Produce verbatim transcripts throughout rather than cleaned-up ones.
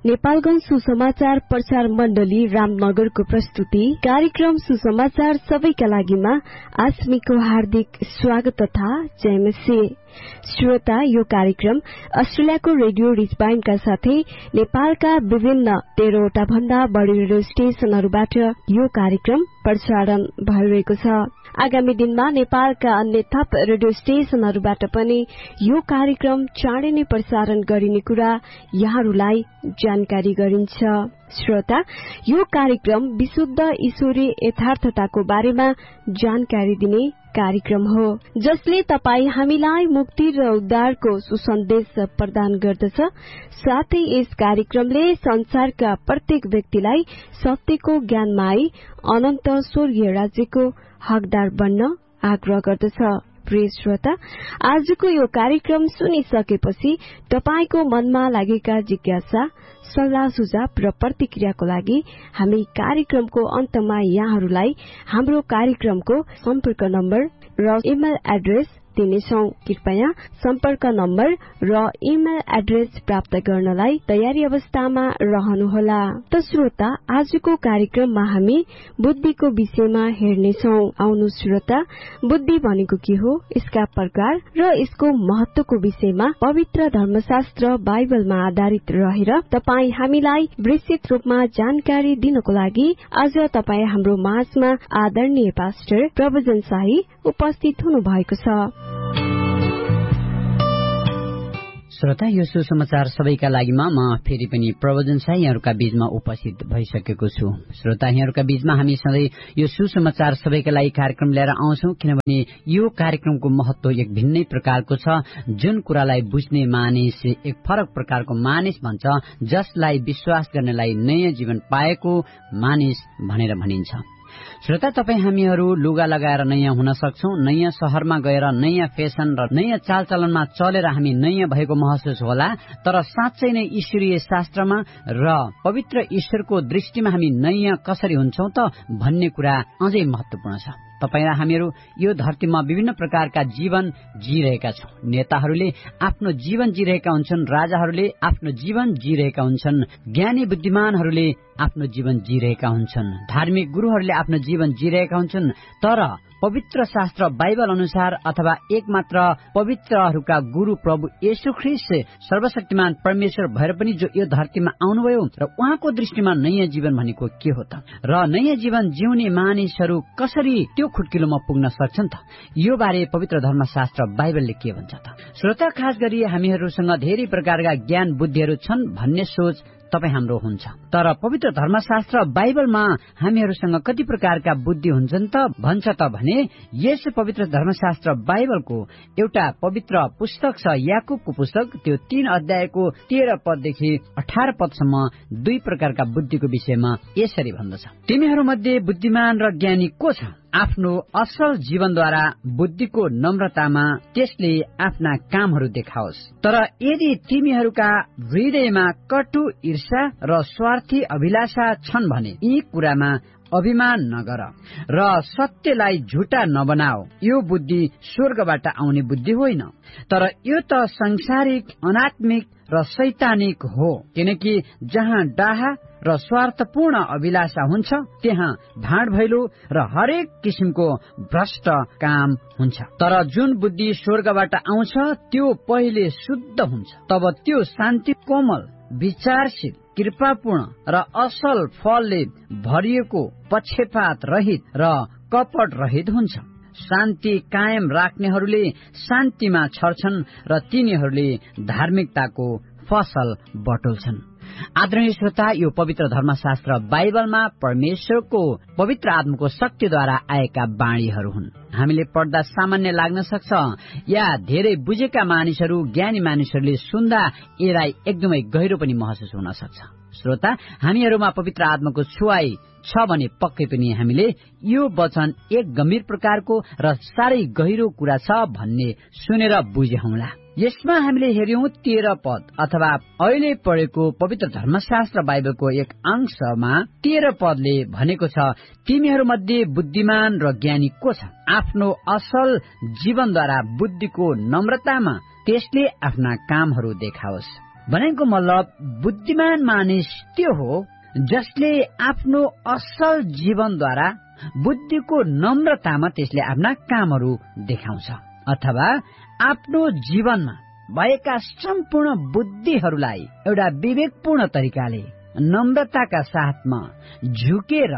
नेपालगञ्ज सुसमाचार प्रचार मण्डली रामनगरको प्रस्तुति कार्यक्रम सुसमाचार सबैका लागिमा आस्मीको हार्दिक स्वागत तथा जयमसी। श्रोता, यो कार्यक्रम अस्ट्रेलियाको रेडियो रिजबाइनका साथै नेपालका विभिन्न तेह्रवटा भन्दा बढ़ी रेडियो स्टेशनहरूबाट यो कार्यक्रम प्रसारण भइरहेको छ। आगामी दिनमा नेपालका अन्य थप रेडियो स्टेशनहरूबाट पनि यो कार्यक्रम चाँडै नै प्रसारण गरिने कुरा यहाँहरूलाई जानकारी गरिन्छ। श्रोता, यो कार्यक्रम विशुद्ध ईश्वरीय यथार्थताको बारेमा जानकारी दिने कार्यक्रम हो, जसले तपाई हामीलाई मुक्ति र उद्धारको सुसन्देश प्रदान गर्दछ। साथै यस कार्यक्रमले संसारका प्रत्येक व्यक्तिलाई सत्यको ज्ञानमा आई अनन्त स्वर्गीय राज्यको हकदार बन्न आग्रह गर्दछ। प्रिय श्रोता, आजको यो कार्यक्रम सुनिसकेपछि तपाईको मनमा लागेका जिज्ञासा, सल्लाह सुझाव र प्रतिक्रियाको लागि हामी कार्यक्रमको अन्तमा यहाँहरूलाई हाम्रो कार्यक्रमको सम्पर्क नम्बर र इमेल एड्रेस दिनेछौं। कृपया सम्पर्क नम्बर र इमेल एड्रेस प्राप्त गर्नलाई तयारी अवस्थामा रहनुहोला। त श्रोता, आजको कार्यक्रममा हामी बुद्धिको विषयमा हेर्नेछौं। आउनु श्रोता, बुद्धि भनेको के हो, यसका प्रकार र यसको महत्वको विषयमा पवित्र धर्मशास्त्र बाइबलमा आधारित रहेर तपाई हामीलाई विस्तृत रूपमा जानकारी दिनको लागि आज तपाई हाम्रो माझमा आदरणीय पास्टर प्रवचन शाही उपस्थित हुनु भएको छ। श्रोता, यो सुसमाचार सबैका लागिमा म फेरि पनि प्रवचन शाही यहाँहरूका बीचमा उपस्थित भइसकेको छु। श्रोता, यहाँहरूका बीचमा हामी सधैँ यो सुसमाचार सबैका लागि कार्यक्रम लिएर आउँछौं, किनभने यो कार्यक्रमको महत्व एक भिन्नै प्रकारको छ। जुन कुरालाई बुझ्ने मानिस एक फरक प्रकारको मानिस भन्छ, जसलाई विश्वास गर्नेलाई नयाँ जीवन पाएको मानिस भनेर भनिन्छ। श्रोता, तपाई हामीहरू लुगा लगाएर नयाँ हुन सक्छौं, नयाँ शहरमा गएर नयाँ फेसन र नयाँ चालचलनमा चलेर हामी नयाँ भएको महसुस होला, तर साँच्चै नै ईश्वरीय शास्त्रमा र पवित्र ईश्वरको दृष्टिमा हामी नयाँ कसरी हुन्छौं त भन्ने कुरा अझै महत्वपूर्ण छ। तपाई र हामीहरू यो धरतीमा विभिन्न प्रकारका जीवन जिरहेका छौं। नेताहरूले आफ्नो जीवन जिरहेका हुन्छन्, राजाहरूले आफ्नो जीवन जिरहेका हुन्छन्, ज्ञानी बुद्धिमानहरूले आफ्नो जीवन जिरहेका हुन्छन्, धार्मिक गुरुहरूले आफ्नो जीवन जिरहेका हुन्छन्। तर पवित्र शास्त्र बाइबल अनुसार अथवा एकमात्र पवित्रहरूका गुरु प्रभु येशू ख्रीष्ट सर्वशक्तिमान परमेश्वर भएर पनि जो यो धरतीमा आउनुभयो र उहाँको दृष्टिमा नयाँ जीवन भनेको के हो त, र नयाँ जीवन जिउने मानिसहरू कसरी त्यो खुट्किलोमा पुग्न सक्छन् त, यो बारे पवित्र धर्मशास्त्र बाइबलले के भन्छ त। श्रोता, खास गरी हामीहरूसँग धेरै प्रकारका ज्ञान बुद्धिहरू छन् भन्ने सोच तपाई हाम्रो हुन्छ, तर पवित्र धर्मशास्त्र बाइबलमा हामीहरूसँग कति प्रकारका बुद्धि हुन्छन् त भन्छ त भने यस पवित्र धर्मशास्त्र बाइबलको एउटा पवित्र पुस्तक छ, याकुबको पुस्तक, त्यो तीन अध्यायको तेह्र पददेखि अठार पदसम्म दुई प्रकारका बुद्धिको विषयमा यसरी भन्दछ। तिमीहरूमध्ये बुद्धिमान र ज्ञानी को छ? आफ्नो असल जीवनद्वारा बुद्धिको नम्रतामा त्यसले आफ्ना कामहरू देखाओस्। तर यदि तिमीहरूका हृदयमा कटु, ईर्ष्या र स्वार्थी अभिलाषा छन् भने यी कुरामा अभिमान नगर र सत्यलाई झुटा नबनाओ। यो बुद्धि स्वर्गबाट आउने बुद्धि होइन, तर यो त सांसारिक, अनात्मिक र शैतानिक हो। किनकि जहाँ डाहा र स्वार्थपूर्ण अभिलाषा हुन्छ त्यहाँ भाँड भैलो र हरेक किसिमको भ्रष्ट काम हुन्छ। तर जुन बुद्धि स्वर्गबाट आउँछ त्यो पहिले शुद्ध हुन्छ, तब त्यो शान्ति, कोमल, विचारशील, कृपापूर्ण र असल फलले भरिएको, पक्षपात रहित र कपट रहित हुन्छ। शान्ति कायम राख्नेहरूले शान्तिमा छर्छन् र तिनीहरूले धार्मिकताको फसल बटुल्छन्। आदरणीय श्रोता, यो पवित्र धर्मशास्त्र बाइबलमा परमेश्वरको पवित्र आत्माको शक्तिद्वारा आएका बाणीहरू हुन्। हामीले पढ्दा सामान्य लाग्न सक्छ, या धेरै बुझेका मानिसहरू, ज्ञानी मानिसहरूले सुन्दा यसलाई एकदमै गहिरो पनि महसुस हुन सक्छ। श्रोता, हामीहरूमा पवित्र आत्माको छुवाई छ भने पक्कै पनि हामीले यो वचन एक गम्भीर प्रकारको र साह्रै गहिरो कुरा छ भन्ने सुनेर बुझे हौला। यसमा हामीले हेर्यौं तेह्र पद अथवा अहिले पढेको पवित्र धर्मशास्त्र बाइबलको एक अंशमा तेह्र पदले भनेको छ, तिमीहरूमध्ये बुद्धिमान र ज्ञानी को छ? आफ्नो असल जीवनद्वारा बुद्धिको नम्रतामा त्यसले आफ्ना कामहरू देखाओस्। भनेको मतलब बुद्धिमान मानिस त्यो हो जसले आफ्नो असल जीवनद्वारा बुद्धिको नम्रतामा त्यसले आफ्ना कामहरू देखाउँछ अथवा आफ्नो जीवनमा भएका सम्पूर्ण बुद्धिहरूलाई एउटा विवेकपूर्ण तरिकाले नम्रताका साथमा झुकेर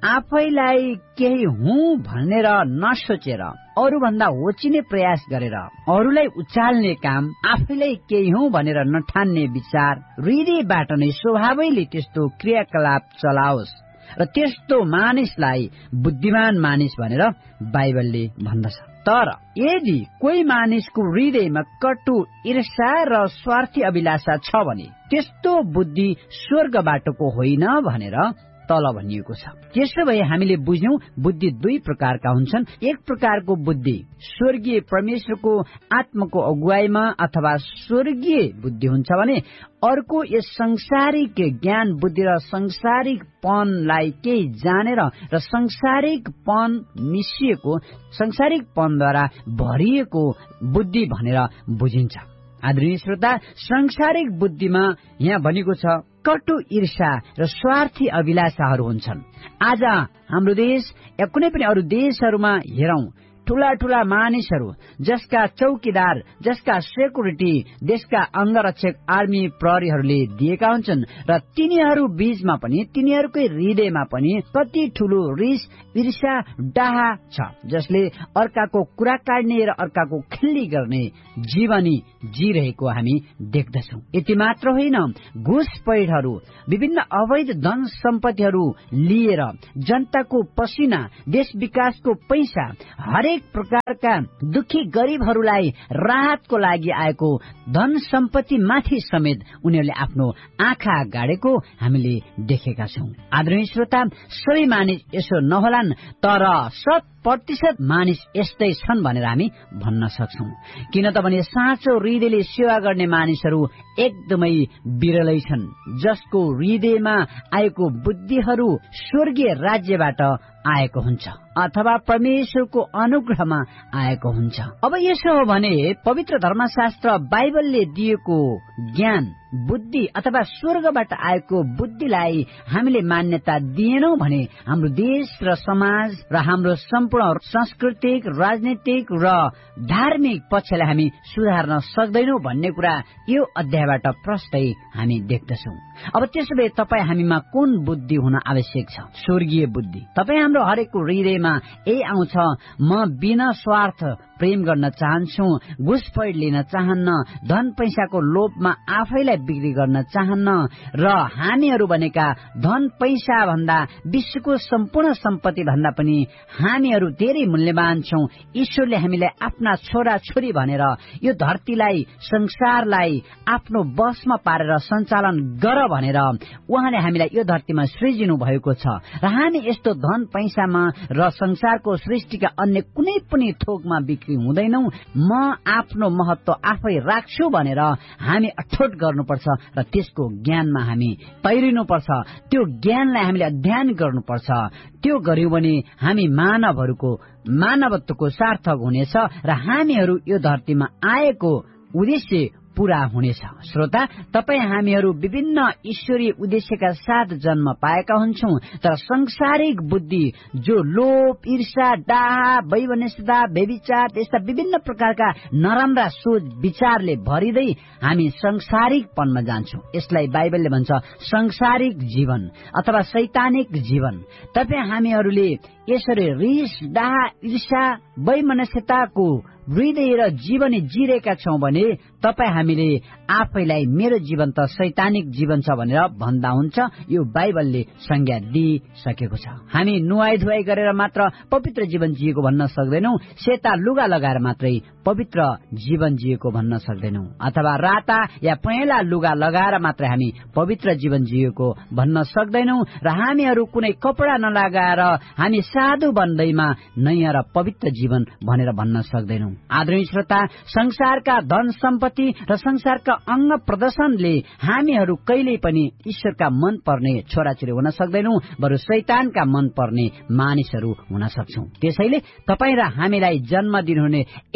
आफैलाई केही हुँ भनेर नसोचेर अरूभन्दा होचिने प्रयास गरेर अरूलाई उचाल्ने काम आफैलाई केही हुँ भनेर नठान्ने विचार हृदयबाट नै स्वभावैले त्यस्तो क्रियाकलाप चलाओस् र त्यस्तो मानिसलाई बुद्धिमान मानिस भनेर बाइबलले भन्दछ। तर यदि कोही मानिसको हृदयमा कटु ईर्ष्या र स्वार्थी अभिलाषा छ भने त्यस्तो बुद्धि स्वर्गबाटको होइन भनेर तल भनिएको छ। त्यसो भए हामीले बुझ्यौं बुद्धि दुई प्रकारका हुन्छन्। एक प्रकारको बुद्धि स्वर्गीय परमेश्वरको आत्माको अगुवाईमा अथवा स्वर्गीय बुद्धि हुन्छ भने अर्को यस सांसारिक ज्ञान बुद्धि र सांसारिकपनलाई केही जानेर र सांसारिकपन मिसिएको सांसारिकपनद्वारा भरिएको बुद्धि भनेर बुझिन्छ। आदरणीय श्रोता, सांसारिक बुद्धिमा यहाँ भनेको छ कटु ईर्ष्या र स्वार्थी अभिलाषाहरू हुन्छन्। आज हाम्रो देश या कुनै पनि अरू देशहरूमा हेरौं, ठूला ठूला मानिसहरू जसका चौकीदार, जसका सेक्युरिटी देशका अंगरक्षक आर्मी प्रहरीहरूले दिएका हुन्छन् र तिनीहरू बीचमा पनि तिनीहरूकै हृदयमा पनि कति ठूलो रिस ईर्ष्या डाहा छ जसले अर्काको कुरा काट्ने र अर्काको खिल्ली गर्ने जीवनी जिरहेको हामी देख्दछौं। यति मात्र होइन, घुसपैठहरू, विभिन्न अवैध धन सम्पत्तिहरू लिएर जनताको पसिना, देश विकासको पैसा, हरेक प्रकारका दुखी गरीबहरूलाई राहतको लागि आएको धन सम्पत्ति माथि समेत उनीहरूले आफ्नो आँखा गाडेको हामीले देखेका छौं। आदरणीय श्रोता, सबै मानिस यसो नहोलान्, तर शत प्रतिशत मानिस यस्तै छन् भनेर हामी भन्न सक्छौं। किन त भने साँचो हृदयले सेवा गर्ने मानिसहरू एकदमै विरलै छन्, जसको हृदयमा आएको बुद्धिहरू स्वर्गीय राज्यबाट आएको हुन्छ अथवा परमेश्वरको अनुग्रहमा आएको हुन्छ। अब यसो हो भने पवित्र धर्मशास्त्र बाइबलले दिएको ज्ञान बुद्धि अथवा स्वर्गबाट आएको बुद्धिलाई हामीले मान्यता दिएनौं भने हाम्रो देश र समाज र हाम्रो सम्पूर्ण सांस्कृतिक, राजनीतिक र धार्मिक पक्षलाई हामी सुधार्न सक्दैनौं भन्ने कुरा यो अध्यायबाट प्रष्टै हामी देख्दछौं। अब त्यसो भए तपाई हामीमा कुन बुद्धि हुन आवश्यक छ? स्वर्गीय बुद्धि। तपाई हाम्रो हरेकको हृदयमा यही आउँछ, म बिना स्वार्थ प्रेम गर्न चाहन्छु, घुसपैठ लिन चाहन्न, धन पैसाको लोभमा आफैलाई बिक्री गर्न चाहन्न र हामीहरू भनेका धन पैसा भन्दा विश्वको सम्पूर्ण सम्पत्ति भन्दा पनि हामीहरू धेरै मूल्यवान छौं। ईश्वरले हामीलाई आफ्ना छोरा छोरी भनेर यो धरतीलाई, संसारलाई आफ्नो बसमा पारेर सञ्चालन गर भनेर उहाँले हामीलाई यो धरतीमा सृजिनु भएको छ र हामी यस्तो धन पैसामा र संसारको सृष्टिका अन्य कुनै पनि थोकमा बिक्री हुँदैनौ। म आफ्नो महत्व आफै राख्छु भनेर हामी अठोट गर्नुपर्छ र त्यसको ज्ञानमा हामी तैरिनुपर्छ। त्यो ज्ञानलाई हामीले अध्ययन गर्नुपर्छ। त्यो गर्यौं भने हामी मानवहरूको मानवत्वको सार्थक हुनेछ र हामीहरू यो धरतीमा आएको उद्देश्य पूरा हुनेछ। श्रोता, तपाई हामीहरू विभिन्न ईश्वरीय उद्देश्यका साथ जन्म पाएका हुन्छौं, तर सांसारिक बुद्धि जो लोभ, ईर्ष्या, डाहा, वैमनस्यता, व्यभिचार त्यस्ता विभिन्न प्रकारका नराम्रा सोच विचारले भरिदै हामी सांसारिकपनमा जान्छौं। यसलाई बाइबलले भन्छ सांसारिक जीवन अथवा शैतानिक जीवन। तपाई हामीहरूले यसरी रिस, डाहा, ईर्ष्या, वैमनस्यताको हृदय र जीवनी जिरेका छौं भने तपाई हामीले आफैलाई मेरो जीवन त शैतानिक जीवन छ भनेर भन्दा हुन्छ। यो बाइबलले संज्ञा दिइसकेको छ। हामी नुहाई धुवाई गरेर मात्र पवित्र जीवन जिएको भन्न सक्दैनौ, सेता लुगा लगाएर मात्रै पवित्र जीवन जिएको भन्न सक्दैनौ, अथवा राता या पहेँला लुगा लगाएर मात्रै हामी पवित्र जीवन जिएको भन्न सक्दैनौ र हामीहरू कुनै कपडा नलगाएर हामी साधु बन्दैमा नयाँ र पवित्र जीवन भनेर भन्न सक्दैनौ। आदरणीय श्रोता, संसारका धन सम्पत्ति र संसारका अंग प्रदर्शनले हामीहरू कहिल्यै पनि ईश्वरका मन पर्ने छोराछोरी हुन सक्दैनौ, बरु शैतानका मन पर्ने मानिसहरू हुन सक्छौं। त्यसैले तपाई र हामीलाई जन्म दिनुहुने एक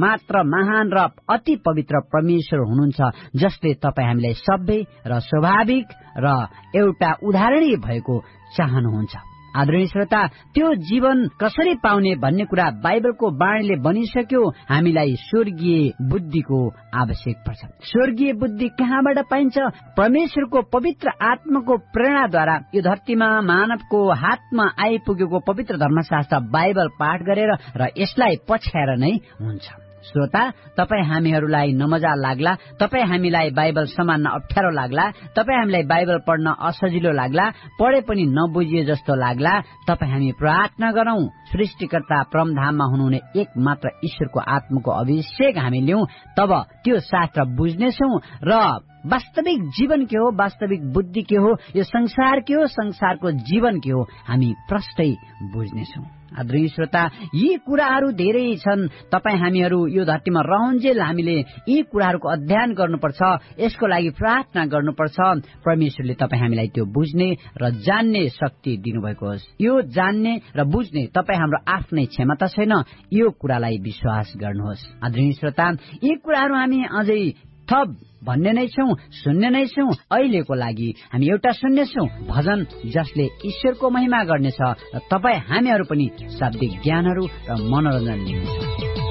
मात्र महान र अति पवित्र परमेश्वर हुनुहुन्छ, जसले तपाईँ हामीलाई सभ्य र स्वाभाविक र एउटा उदाहरणीय भएको चाहनुहुन्छ। आदरणीय श्रोता, त्यो जीवन कसरी पाउने भन्ने कुरा बाइबलको बाणीले भनिसक्यो। हामीलाई स्वर्गीय बुद्धिको आवश्यक पर्छ। स्वर्गीय बुद्धि कहाँबाट पाइन्छ? परमेश्वरको पवित्र आत्माको प्रेरणाद्वारा यो धरतीमा मानवको हातमा आइपुगेको पवित्र धर्मशास्त्र बाइबल पाठ गरेर र यसलाई पछ्याएर नै हुन्छ। श्रोता, तपाईँ हामीहरूलाई नमजा लाग्ला, तपाईँ हामीलाई बाइबल सम्हाल्न अप्ठ्यारो लाग्ला, तपाईँ हामीलाई बाइबल पढ्न असजिलो लाग्ला, पढे पनि नबुझिए जस्तो लाग्ला, तपाईँ हामी प्रार्थना गरौं। सृष्टिकर्ता परमधाममा हुनुहुने एक मात्र ईश्वरको आत्माको अभिषेक हामी लिउँ, तब त्यो शास्त्र बुझ्नेछौं र वास्तविक जीवन के हो, वास्तविक बुद्धि के हो, यो संसार के हो, संसारको जीवन के हो, हामी प्रष्टै बुझ्नेछौं। आदरणीय श्रोता, यी कुराहरू धेरै छन्। तपाईँ हामीहरू यो धरतीमा रहन्जेल हामीले यी कुराहरूको अध्ययन गर्नुपर्छ, यसको लागि प्रार्थना गर्नुपर्छ। परमेश्वरले तपाईँ हामीलाई त्यो बुझ्ने र जान्ने शक्ति दिनुभएको होस्। यो जान्ने र बुझ्ने तपाईँ हाम्रो आफ्नै क्षमता छैन, यो कुरालाई विश्वास गर्नुहोस्। आदरणीय श्रोता, यी कुराहरू हामी अझै थप भन्ने नै छौं, सुन्ने नै छौं। अहिलेको लागि हामी एउटा सुन्नेछौं भजन, जसले ईश्वरको महिमा गर्नेछ र तपाईँ हामीहरू पनि शाब्दिक ज्ञानहरू र मनोरञ्जन लिनेछौँ।